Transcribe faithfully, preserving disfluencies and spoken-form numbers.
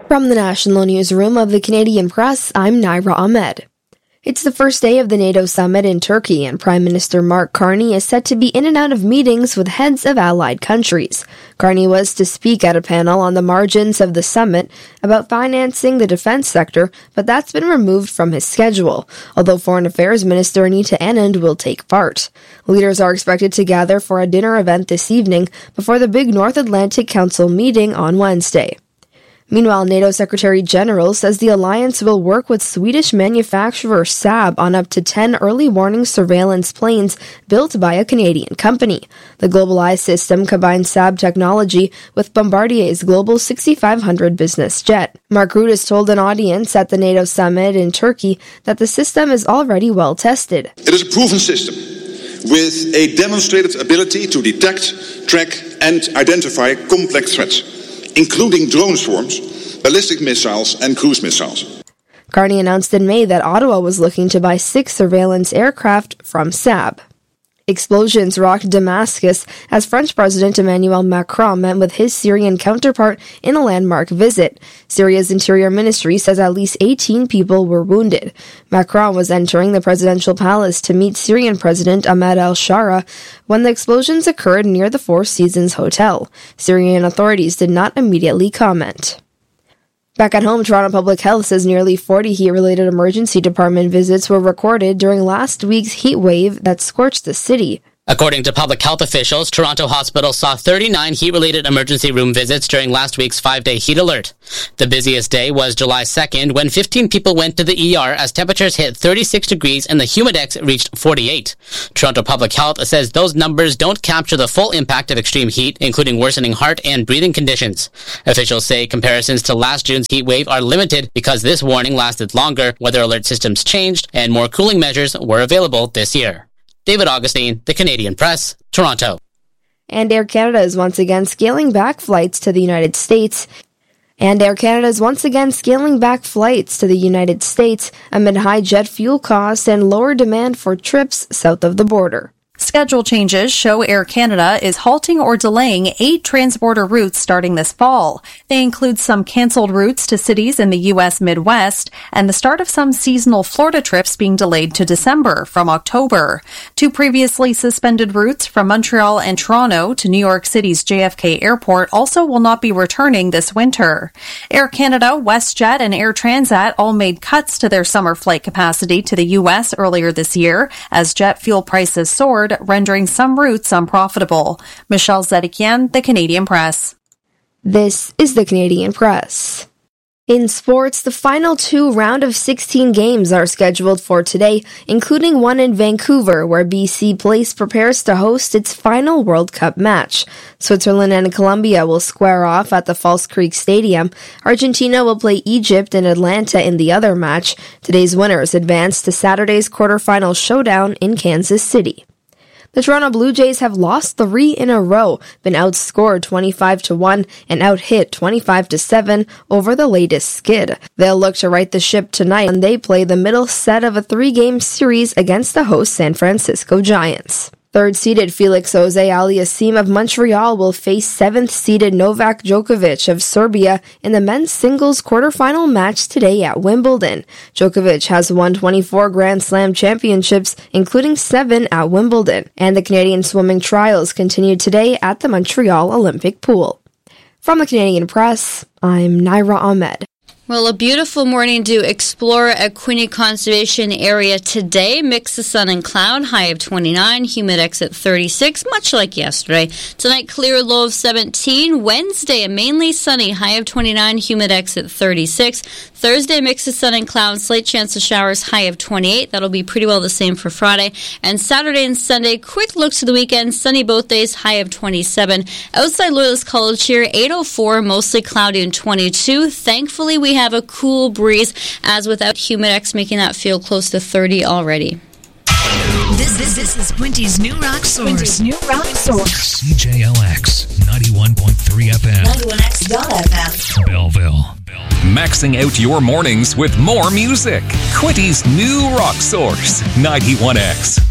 From the National Newsroom of the Canadian Press, I'm Naira Ahmed. It's the first day of the NATO summit in Turkey, and Prime Minister Mark Carney is set to be in and out of meetings with heads of allied countries. Carney was to speak at a panel on the margins of the summit about financing the defense sector, but that's been removed from his schedule, although Foreign Affairs Minister Anita Anand will take part. Leaders are expected to gather for a dinner event this evening before the big North Atlantic Council meeting on Wednesday. Meanwhile, NATO Secretary-General says the alliance will work with Swedish manufacturer Saab on up to ten early warning surveillance planes built by a Canadian company. The Global Eye system combines Saab technology with Bombardier's Global sixty-five hundred business jet. Mark Rutte has told an audience at the NATO summit in Turkey that the system is already well tested. It is a proven system with a demonstrated ability to detect, track and identify complex threats, including drone swarms, ballistic missiles, and cruise missiles. Carney announced in May that Ottawa was looking to buy six surveillance aircraft from Saab. Explosions rocked Damascus as French President Emmanuel Macron met with his Syrian counterpart in a landmark visit. Syria's Interior Ministry says at least eighteen people were wounded. Macron was entering the presidential palace to meet Syrian President Ahmed al-Shara when the explosions occurred near the Four Seasons Hotel. Syrian authorities did not immediately comment. Back at home, Toronto Public Health says nearly forty heat-related emergency department visits were recorded during last week's heat wave that scorched the city. According to public health officials, Toronto Hospital saw thirty-nine heat-related emergency room visits during last week's five-day heat alert. The busiest day was July second, when fifteen people went to the E R as temperatures hit thirty-six degrees and the humidex reached forty-eight. Toronto Public Health says those numbers don't capture the full impact of extreme heat, including worsening heart and breathing conditions. Officials say comparisons to last June's heat wave are limited because this warning lasted longer, weather alert systems changed, and more cooling measures were available this year. David Augustine, The Canadian Press, Toronto. And Air Canada is once again scaling back flights to the United States. And Air Canada is once again scaling back flights to the United States amid high jet fuel costs and lower demand for trips south of the border. Schedule changes show Air Canada is halting or delaying eight transborder routes starting this fall. They include some canceled routes to cities in the U S Midwest and the start of some seasonal Florida trips being delayed to December from October. Two previously suspended routes from Montreal and Toronto to New York City's J F K Airport also will not be returning this winter. Air Canada, WestJet, and Air Transat all made cuts to their summer flight capacity to the U S earlier this year as jet fuel prices soared, rendering some routes unprofitable. Michelle Zedekian, The Canadian Press. This is The Canadian Press. In sports, the final two round of sixteen games are scheduled for today, including one in Vancouver, where B C Place prepares to host its final World Cup match. Switzerland and Colombia will square off at the False Creek Stadium. Argentina will play Egypt and Atlanta in the other match. Today's winners advance to Saturday's quarterfinal showdown in Kansas City. The Toronto Blue Jays have lost three in a row, been outscored twenty-five to one and outhit twenty-five to seven over the latest skid. They'll look to right the ship tonight when they play the middle set of a three-game series against the host San Francisco Giants. Third-seeded Felix Auger-Aliassime of Montreal will face seventh-seeded Novak Djokovic of Serbia in the men's singles quarterfinal match today at Wimbledon. Djokovic has won twenty-four Grand Slam championships, including seven at Wimbledon, and the Canadian swimming trials continued today at the Montreal Olympic Pool. From the Canadian Press, I'm Naira Ahmed. Well, a beautiful morning to explore at Quinte Conservation Area today. Mix of sun and cloud, high of twenty-nine, humidex at thirty-six, much like yesterday. Tonight, clear, low of seventeen. Wednesday, a mainly sunny, high of twenty-nine, humidex at thirty-six. Thursday, mix of sun and cloud, slight chance of showers, high of twenty-eight. That'll be pretty well the same for Friday. And Saturday and Sunday, quick look to the weekend, sunny both days, high of twenty-seven. Outside Loyalist College here, eight oh four, mostly cloudy and twenty-two. Thankfully, we have a cool breeze, as without humidex making that feel close to thirty already. This, this, this is Quinty's New Rock Source. Quinty's New Rock Source. C J L X ninety-one point three F M. ninety-one X dot F M. Belleville. Maxing out your mornings with more music. Quinty's New Rock Source. ninety-one X.